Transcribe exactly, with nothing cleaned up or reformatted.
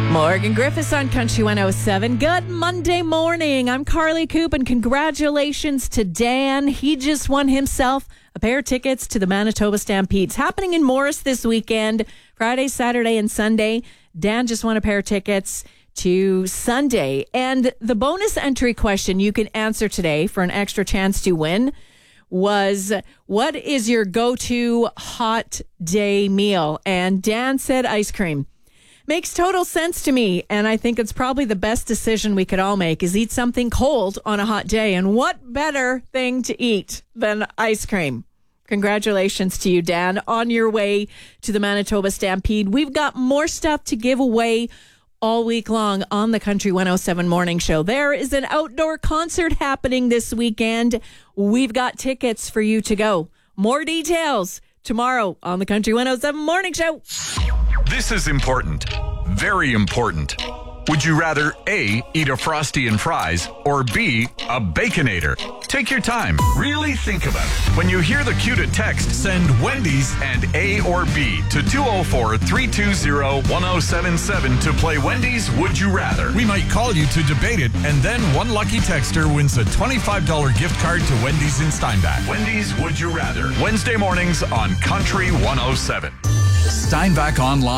Morgan Griffiths on Country one oh seven. Good Monday morning. I'm Carly Coop, and congratulations to Dan. He just won himself a pair of tickets to the Manitoba Stampede. It's happening in Morris this weekend, Friday, Saturday, and Sunday. Dan just won a pair of tickets to Sunday. And the bonus entry question you can answer today for an extra chance to win was, what is your go-to hot day meal? And Dan said ice cream. Makes total sense to me, and I think it's probably the best decision we could all make is eat something cold on a hot day. And what better thing to eat than ice cream? Congratulations to you, Dan, on your way to the Manitoba Stampede. We've got more stuff to give away all week long on the Country one oh seven Morning Show. There is an outdoor concert happening this weekend. We've got tickets for you to go. More details tomorrow on the Country one oh seven Morning Show. This is important. Very important. Would you rather A, eat a Frosty and fries, or B, a Baconator? Take your time. Really think about it. When you hear the cue to text, send Wendy's and A or B to two oh four, three two zero, one oh seven seven to play Wendy's Would You Rather. We might call you to debate it, and then one lucky texter wins a twenty-five dollars gift card to Wendy's in Steinbach. Wendy's Would You Rather. Wednesday mornings on Country one oh seven. Steinbach Online.